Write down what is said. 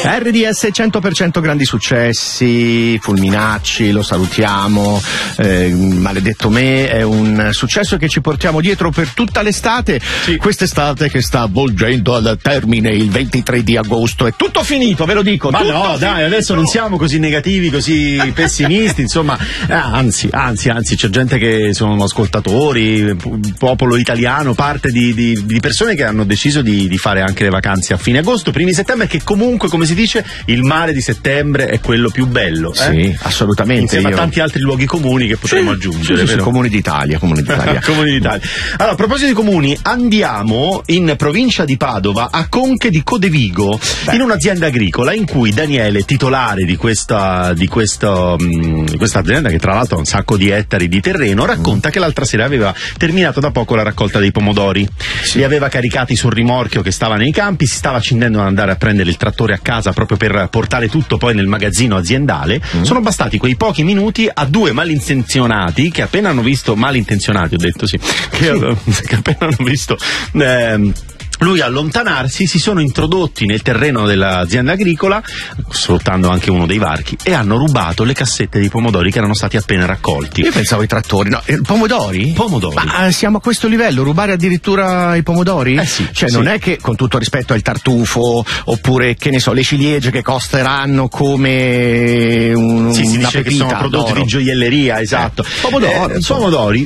RDS 100% grandi successi, Fulminacci, lo salutiamo, Maledetto me, è un successo che ci portiamo dietro per tutta l'estate, sì. Quest'estate che sta volgendo al termine il 23 di agosto, è tutto finito, ve lo dico. Ma tutto no, finito. Dai, adesso non siamo così negativi, così pessimisti, insomma, anzi, c'è gente che sono ascoltatori, popolo italiano, parte di persone che hanno deciso di fare anche le vacanze a fine agosto, primi settembre, che comunque, come si dice, il mare di settembre è quello più bello. Sì, assolutamente. Insieme a tanti altri luoghi comuni che potremmo aggiungere. Sì, comuni d'Italia. Comuni d'Italia. Allora, a proposito di comuni, andiamo in provincia di Padova, a Conche di Codevigo, in un'azienda agricola in cui Daniele, titolare di questa azienda, che tra l'altro ha un sacco di ettari di terreno, racconta che l'altra sera aveva terminato da poco la raccolta dei pomodori. Sì. Li aveva caricati sul rimorchio che stava nei campi, si stava accendendo ad andare a prendere il trattore a casa proprio per portare tutto poi nel magazzino aziendale. Sono bastati quei pochi minuti a due malintenzionati che appena hanno visto, malintenzionati ho detto, sì, che appena hanno visto lui allontanarsi, si sono introdotti nel terreno dell'azienda agricola, sfruttando anche uno dei varchi, e hanno rubato le cassette di pomodori che erano stati appena raccolti. Io pensavo ai trattori, no, pomodori? Pomodori. Ma siamo a questo livello, rubare addirittura i pomodori? Sì. Cioè sì. Non è che, con tutto rispetto al tartufo, oppure, che ne so, le ciliegie che costeranno come si una dice che sono prodotti d'oro. di gioielleria, esatto. Pomodori. Pomodori,